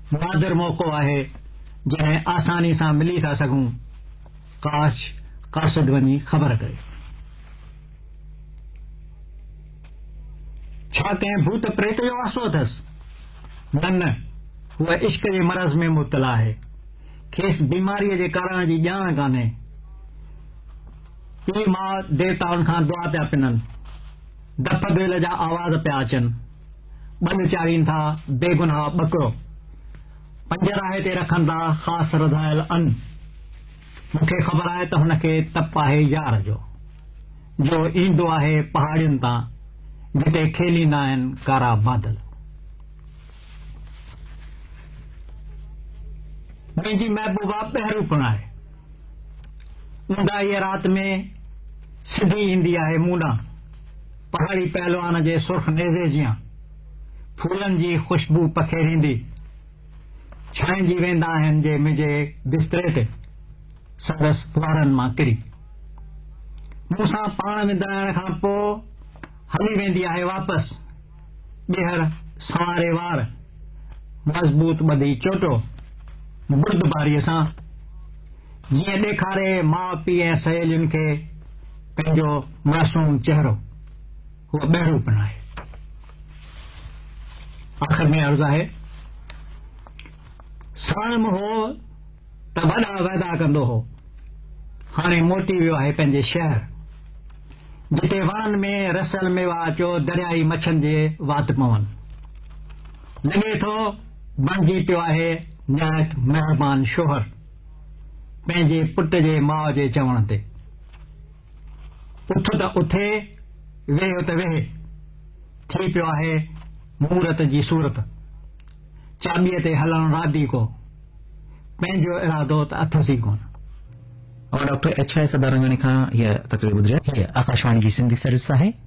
नादिर मौक़ो आहे जंहिं आसानी सां मिली था सघूं। काश कासिद वञी ख़बर करे। छा कंहिं भूत प्रेत जो वासो अथसि? न, हूअ इश्क जे मरज़ में मुब्तला आहे। खेसि बीमारीअ जे कारण जी ॼाण कान्हे। पीउ माउ देवताउनि खां दुआ पिया पिननि, डप बेल जा आवाज़ पिया अचनि, बल चाढ़ीनि था बेगुनाह ॿकिरो, पंजराहे ते रखनि था ख़ासि रधायल अन। मूंखे ख़बर आहे त हुनखे तप आहे यार जो ईंदो आहे पहाड़ियुनि तां जिते खेलींदा आहिनि कारा बादल। मुंहिंजी महबूबा ॿाहिरूं आहे। ऊंदाहीअ राति में सिधी ईंदी आहे मूंडां, पहाड़ी पहलवान जे सुर्ख नेज़े जियां, फूलनि जी ख़ुशबू पखेड़ींदी। छांइजी वेंदा आहिनि जे मुंहिंजे बिस्तरे ते संदसि वारनि मां किरी। मूंसां पाण विंदराइण खां पोइ हली वेंदी आहे वापसि। ॿीहर संवारे वार, मज़बूत ॿधी चोटो, बुर्दबारीअ सां, जीअं ॾेखारे माउ पीउ ऐं सहेलियुनि खे पंहिंजो मासूम चेहरो। हूअ ॿाहिरूं पिण आहे। आख़िर में अर्ज़ु आहे, साणम हो त वॾा वाइदा कंदो हो, हाणे मोटी वियो आहे पंहिंजे शहर जिते वणनि में रसियल मेवा अचो दरियाई मच्छनि जे वात पवनि। लॻे थो बणिजी पियो आहे निहायत महिरबान शोहर पंहिंजे पुट जे माउ जे चवण ते। उथ त उथे, वेह त वेह, थी पियो आहे मूरत जी सूरत। चाॿीअ ते हलण रादी को, पंहिंजो इरादो त अथसि ई कोन। और डॉक्टर एच आई सदारंगानी खां हीअ तकरीर ॿुधी। आकाशवाणी जी सिंधी सर्विस आहे।